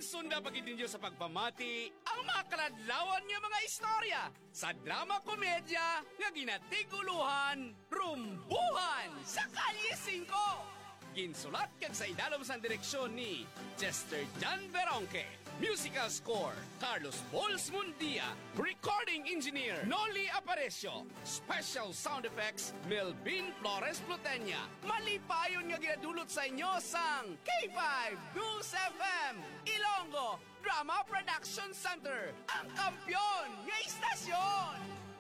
Magsunda pagid ninyo sa pagpamati ang mga kaladlawan nga mga istorya sa drama komedya nga ginatiguluhan, rumbuhan sa Kalye 5. Ginsulat kag sa idalom sa direksyon ni Chester Jan Veronque. Musical score, Carlos Bols Mundia. Recording engineer, Noli Aparecio. Special sound effects, Melvin Flores Plutenya. Malipayon nga ginadulot sa inyo sang K5 News FM Ilonggo Drama Production Center, ang kampyon nga istasyon.